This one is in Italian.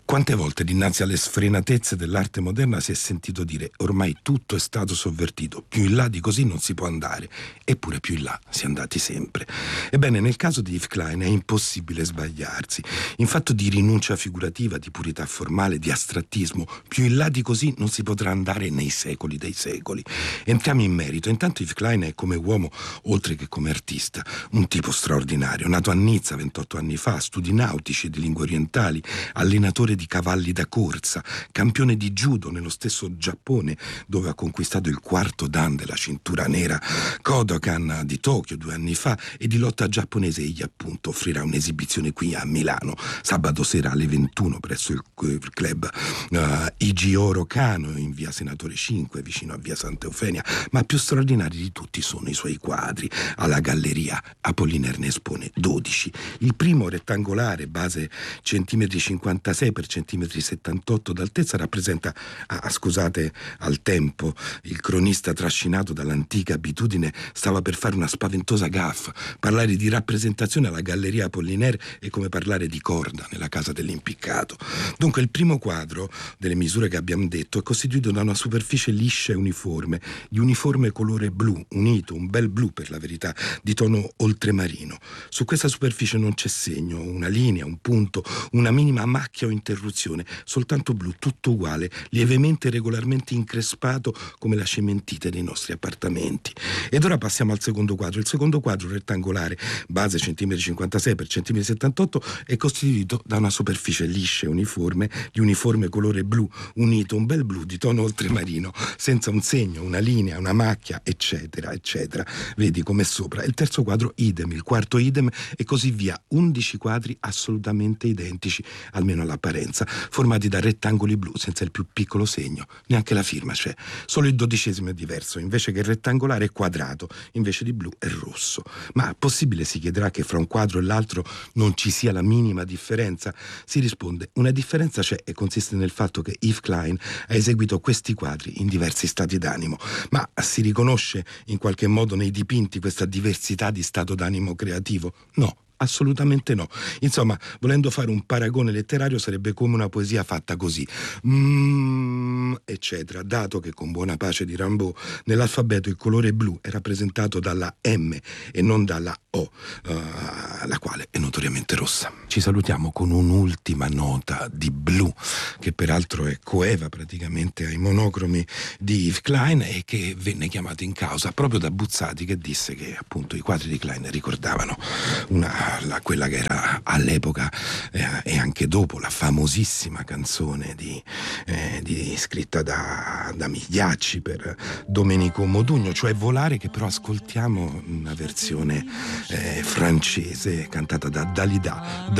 Quante volte dinanzi alle sfrenatezze dell'arte moderna si è sentito dire ormai tutto è stato sovvertito, più in là di così non si può andare, eppure più in là si è andati sempre. Ebbene, nel caso di Yves Klein è impossibile sbagliarsi. In fatto di rinuncia figurativa, di purità formale, di astrattismo, più in là di così non si potrà andare nei secoli dei secoli. Entriamo in merito. Intanto Yves Klein è come uomo, oltre che come artista, un tipo straordinario, nato a Nizza 28 anni fa, studi nautici e di lingue orientali, allenatore di cavalli da corsa, campione di judo nello stesso Giappone dove ha conquistato il quarto dan della cintura nera, Kodokan di Tokyo 2 anni fa, e di lotta giapponese egli appunto offrirà un'esibizione qui a Milano sabato sera alle 21 presso il club Igioro Kano in via Senatore 5 vicino a via Santa Eufemia. Ma più straordinari di tutti sono i suoi quadri. Alla Galleria Apollinaire ne espone 12. Il primo, rettangolare, base centimetri 56 per centimetri 78 d'altezza, rappresenta, scusate al tempo, il cronista trascinato dall'antica abitudine stava per fare una spaventosa gaffa. Parlare di rappresentazione alla Galleria Apollinaire è come parlare di corda nella casa dell'impiccato. Dunque il primo quadro, delle misure che abbiamo detto, è costituito da una superficie liscia e uniforme, di uniforme colore blu, unito, un bel blu per la verità, di tono oltremarino. Su questa superficie non c'è segno, una linea, un punto, una minima macchia o interruzione, soltanto blu, tutto uguale, lievemente e regolarmente increspato come la cementite dei nostri appartamenti. Ed ora passiamo al secondo quadro. Il secondo quadro, rettangolare, base centimetri 56 per centimetri 78, è costituito da una superficie liscia e uniforme, di uniforme colore blu, unito, un bel blu di tono oltremarino, senza un segno, una linea, una macchia, eccetera, eccetera. Vedi come sopra. Il terzo quadro idem, il quarto idem, e così via. 11 quadri assolutamente identici, almeno all'apparenza, formati da rettangoli blu senza il più piccolo segno, neanche la firma c'è. Solo il 12° è diverso, invece che rettangolare è quadrato, invece di blu è rosso. Ma possibile, si chiederà, che fra un quadro e l'altro non ci sia la minima differenza? Si risponde, una differenza c'è e consiste nel fatto che Yves Klein ha eseguito questi quadri in diversi stati d'animo. Ma si riconosce in qualche modo nei dipinti questa diversità di stato d'animo creativo? No. Assolutamente no. Insomma, volendo fare un paragone letterario, sarebbe come una poesia fatta così, eccetera, dato che, con buona pace di Rimbaud, nell'alfabeto il colore blu è rappresentato dalla M e non dalla O, la quale è notoriamente rossa. Ci salutiamo con un'ultima nota di blu, che peraltro è coeva praticamente ai monocromi di Yves Klein e che venne chiamato in causa proprio da Buzzati, che disse che appunto i quadri di Klein ricordavano quella che era all'epoca e anche dopo la famosissima canzone scritta da Migliacci per Domenico Modugno, cioè Volare, che però ascoltiamo una versione francese cantata da Dalida.